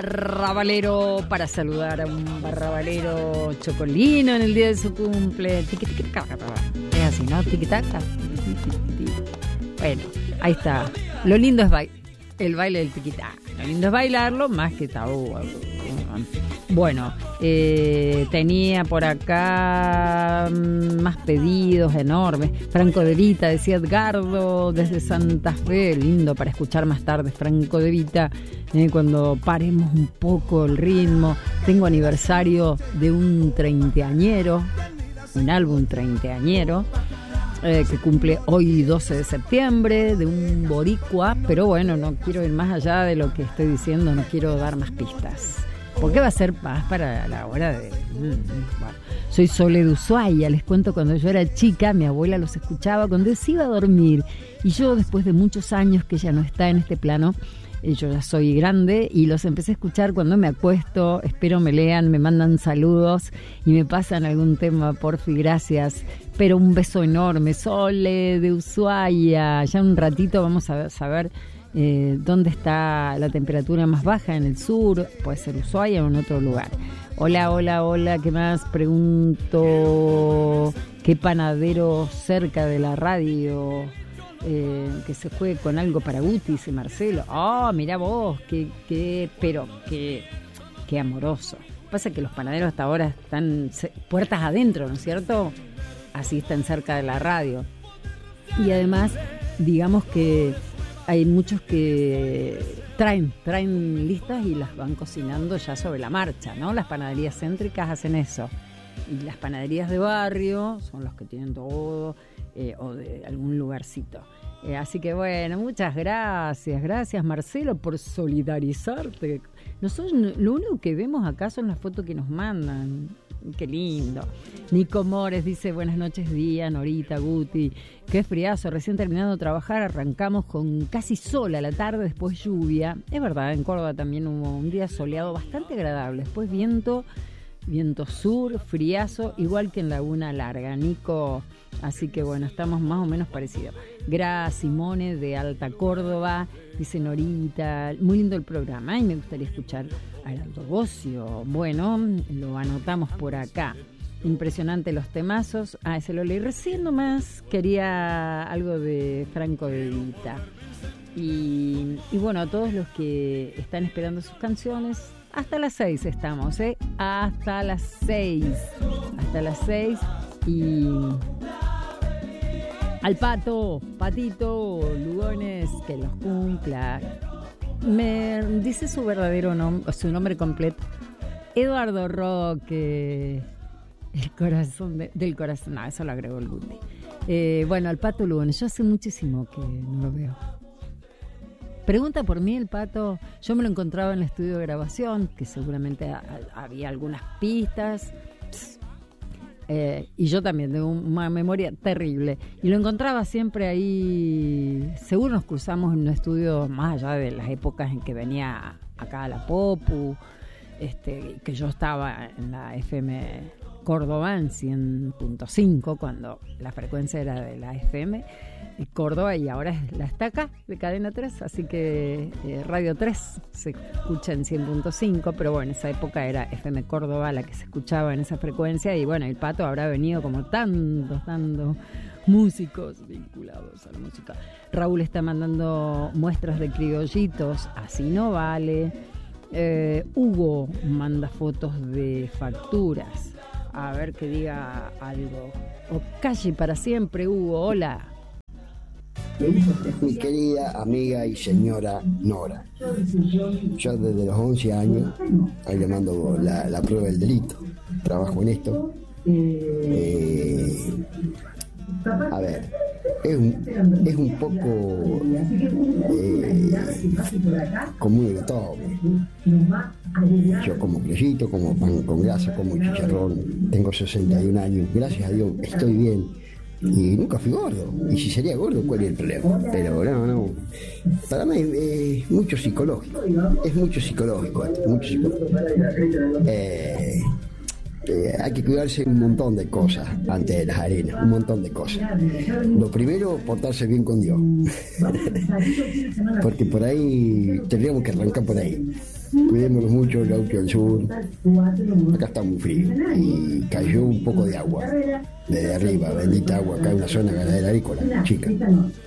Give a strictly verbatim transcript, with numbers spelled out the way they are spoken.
barrabalero para saludar a un barrabalero chocolino en el día de su cumple. Es así, ¿no? Tiquitaca. Bueno, ahí está. Lo lindo es ba- el baile del tiquitaca. Lo lindo es bailarlo más que tabú. Bueno, eh, tenía por acá mmm, más pedidos enormes. Franco de Vita, decía Edgardo, desde Santa Fe. Lindo para escuchar más tarde, Franco de Vita. Eh, cuando paremos un poco el ritmo. Tengo aniversario de un treintañero, un álbum treintañero. Eh, que cumple hoy doce de septiembre, de un boricua, pero bueno, no quiero ir más allá de lo que estoy diciendo, no quiero dar más pistas, porque va a ser más para la hora de... Bueno, soy Sole de Ushuaia, les cuento, cuando yo era chica, mi abuela los escuchaba cuando se iba a dormir, y yo después de muchos años que ella no está en este plano, yo ya soy grande y los empecé a escuchar cuando me acuesto. Espero me lean, me mandan saludos y me pasan algún tema, porfi, gracias. Pero un beso enorme, Sole de Ushuaia. Ya un ratito vamos a saber eh, dónde está la temperatura más baja en el sur. Puede ser Ushuaia o en otro lugar. Hola, hola, hola, ¿qué más? Pregunto, ¿qué panadero cerca de la radio... Eh, que se juegue con algo para Guti, dice Marcelo? Oh, mirá vos, qué, qué, pero qué, qué amoroso. Pasa que los panaderos hasta ahora están puertas adentro, ¿no es cierto? Así están cerca de la radio. Y además, digamos que hay muchos que traen, traen listas y las van cocinando ya sobre la marcha, ¿no? Las panaderías céntricas hacen eso. Y las panaderías de barrio son los que tienen todo, eh, o de algún lugarcito. Eh, así que bueno, muchas gracias, gracias Marcelo por solidarizarte. Nosotros lo único que vemos acá son las fotos que nos mandan. Qué lindo. Nico Mores dice, buenas noches, día, Norita, Guti. Qué friazo, recién terminando de trabajar, arrancamos con casi sol a la tarde, después lluvia. Es verdad, en Córdoba también hubo un día soleado bastante agradable, después viento... Viento sur, friazo, igual que en Laguna Larga, Nico. Así que bueno, estamos más o menos parecidos. Gra Simone de Alta Córdoba, dice Norita. Muy lindo el programa y me gustaría escuchar a Aldo Bocio. Bueno, lo anotamos por acá. Impresionante los temazos. Ah, ese lo leí recién nomás. Quería algo de Franco de Vita. Y, y bueno, a todos los que están esperando sus canciones... Hasta las seis estamos, ¿eh? Hasta las seis. Hasta las seis. Y al Pato, Patito, Lugones, que los cumpla. Me dice su verdadero nombre, su nombre completo. Eduardo Roque. El corazón de, del corazón. No, eso lo agregó el Guti. Eh, bueno, al Pato Lugones. Yo hace muchísimo que no lo veo. Pregunta por mí el Pato. Yo me lo encontraba en el estudio de grabación, que seguramente a, a, había algunas pistas. Eh, y yo también tengo una memoria terrible. Y lo encontraba siempre ahí. Seguro nos cruzamos en un estudio más allá de las épocas en que venía acá a la Popu, este, que yo estaba en la F M Córdoba en cien punto cinco, cuando la frecuencia era de la F M Córdoba, y ahora es la estaca de Cadena tres, así que eh, Radio tres se escucha en cien punto cinco, pero bueno, en esa época era F M Córdoba la que se escuchaba en esa frecuencia, y bueno, el Pato habrá venido como tantos, tantos músicos vinculados a la música. Raúl está mandando muestras de criollitos, así no vale. eh, Hugo manda fotos de facturas, a ver que diga algo. O calle para siempre, Hugo, hola. Mi querida amiga y señora Nora, yo desde los once años, ahí le mando la, la prueba del delito, trabajo en esto. Eh, a ver, es un, es un poco eh, común de todo. Yo como criollito, como pan con grasa, como chicharrón, tengo sesenta y un años, gracias a Dios estoy bien. Y nunca fui gordo. Y si sería gordo, ¿cuál es el problema? Pero no, no. Para mí es mucho psicológico. Es mucho psicológico esto, mucho psicológico. Eh, eh, hay que cuidarse un montón de cosas antes de las arenas, un montón de cosas. Lo primero, portarse bien con Dios. Porque por ahí tendríamos que arrancar por ahí. cuidémonos mucho, el Gaucho del Sur. Acá está muy frío y cayó un poco de agua desde arriba, bendita agua, acá en una zona ganadera agrícola, chica.